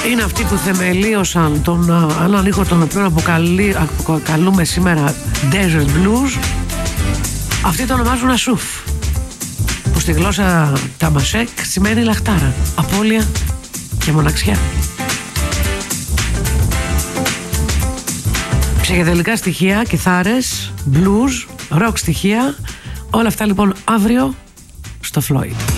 Είναι αυτοί που θεμελίωσαν έναν ήχο τον οποίο αποκαλούμε σήμερα Desert Blues. Αυτοί το ονομάζουν ασούφ, που στη γλώσσα ταμασέκ σημαίνει λαχτάρα, απώλεια και μοναξιά. Ψυχεδελικά στοιχεία, κιθάρες, blues, rock στοιχεία, όλα αυτά λοιπόν αύριο στο Floyd.